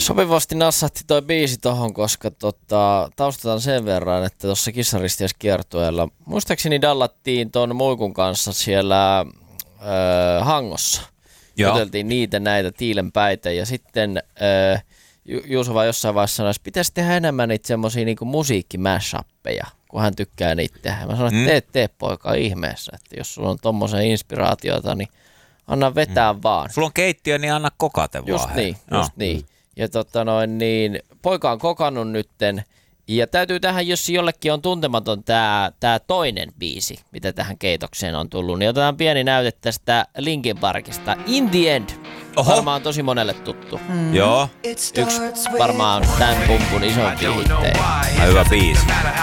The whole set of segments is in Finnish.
Sopivasti nassahti toi biisi tohon, koska taustataan sen verran, että tuossa Kissaristiäiskiertueella muistaakseni dallattiin ton Muikun kanssa siellä Hangossa. Juteltiin niitä näitä tiilenpäitä ja sitten Juuso vaan jossain vaiheessa sanoi, että pitäisi tehdä enemmän niitä semmosia niinku musiikki-mashappeja, kun hän tykkää niitä tehdä. Mä sanoin, että tee poika ihmeessä, että jos sulla on tommosen inspiraatiota, niin anna vetää vaan. Sulla on keittiö, niin anna kokate vaan. Just niin. Ja poika on kokannut nytten. Ja täytyy tähän, jos jollekin on tuntematon tää toinen biisi, mitä tähän keitokseen on tullut, niin otetaan pieni näyte tästä Linkin Parkista. In the End. Varmaan tosi monelle tuttu. Joo. Yksi varmaan tämän pumpun isoimpia hittejä. Hyvä biisi.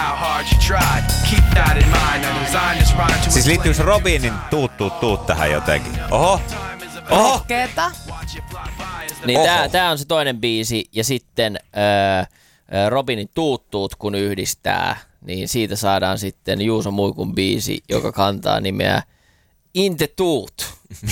Siis liittyykö Robinin tuut tähän jotenkin? Oho. Niin tää on se toinen biisi ja sitten Robinin tuut kun yhdistää, niin siitä saadaan sitten Juuso Muikun biisi, joka kantaa nimeä In the Tuut.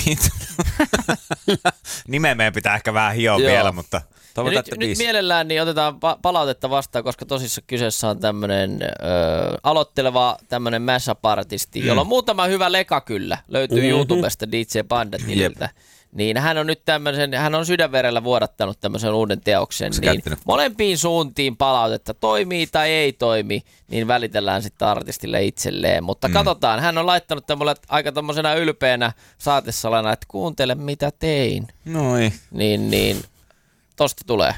Nimeä meidän pitää ehkä vähän hioa vielä, mutta nyt mielellään niin otetaan palautetta vastaan, koska tosissaan kyseessä on tämmönen aloitteleva tämmönen mashup-artisti, jolla on muutama hyvä leka kyllä. Löytyy YouTubesta DJ Panda-tililtä. Niin hän on sydänverellä vuodattanut tämmöisen uuden teoksen, niin molempiin suuntiin palautetta toimii tai ei toimi, niin välitellään sitten artistille itselleen. Mutta katsotaan, hän on laittanut tämmölle aika tommosena ylpeänä saatesalana, että kuuntele mitä tein. Noi. Niin, tosta tulee.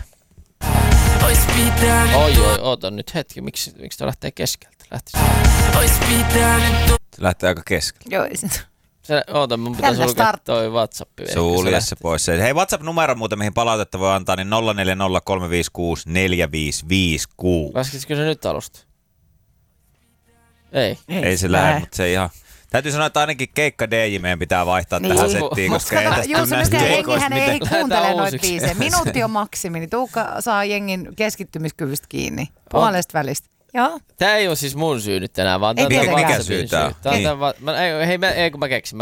Oota nyt hetki, miksi toi lähtee keskeltä? Se lähtee aika keskeltä. Joo, mun pitäisi sulkea toi WhatsApp. Sulje se pois. Hei, WhatsApp-numero muuten, mihin palautetta voi antaa, niin 0403564556. Laskisikö se nyt alusta? Ei se lähde, mutta se ihan... Täytyy sanoa, että ainakin keikka DJ meidän pitää vaihtaa tähän settiin, koska ei tästä Juuso, näistä keikoista jengihän ei kuuntele noita biisejä. Minuutti on maksimi, niin Tuukka saa jengin keskittymiskyvystä kiinni. Puolesta välistä. Joo. Tää ei ole siis mun syy nyt enää, vaan tämä on mikä syy tää on? Kun mä keksin.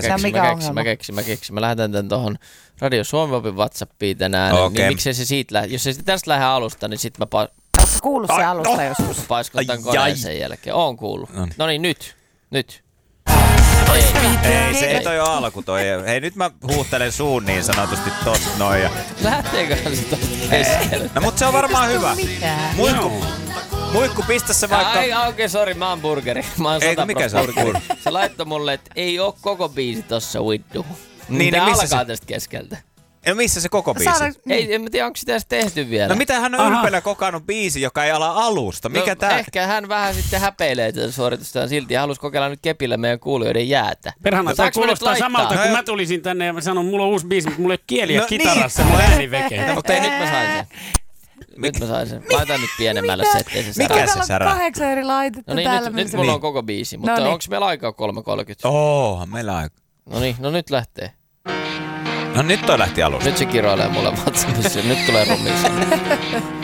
Mä lähetän tän tohon Radio Suomi WhatsAppiin tänään, niin miksei se siitä lähde. Jos ei se tästä lähde alusta, niin sit mä Ootko kuullut se alusta joskus? paiskon tän koneen sen jälkeen. Oon kuullut. Noniin, nyt. Ei, se ei toi ole alku toi. Hei, nyt mä huuhtelen suun niin sanotusti tosta noin. Lähteeköhän se tosta keskelle? No mut se on varmaan hyvä. Muikku, pistä se vaikka... Okei, sori, mä oon burgeri. Mä oon 100% burgeri. Se laittoi mulle, että ei oo koko biisi tossa widdu. Niin alkaa tästä keskeltä. Ja missä se koko biisi? En mä tiedä, onko sitä edes tehty vielä. No mitä hän on ylpeänä kokannut biisi, joka ei ala alusta? Mikä tää? Ehkä hän vähän sitten häpeilee tätä suoritustaan silti ja halusi kokeilla nyt kepillä meidän kuulijoiden jäätä. Perhana, tää kuulostaa samalta, kun mä tulisin tänne ja mä sanon, mulla on uusi biisi, mutta mulla ei ole kieliä kitarassa, mun ääni vekee. Okei, nyt mä sain sen. Laitan nyt pienemmälle se, ettei se mikä se särää? 8 eri laitetta täällä. Nyt mulla on koko biisi, mutta onko meillä aikaa 3.30? Meillä aika. No nyt lähtee. No nyt toi lähti alusta. Nyt se kiroilee mulle WhatsAppissa. Nyt tulee rumissa.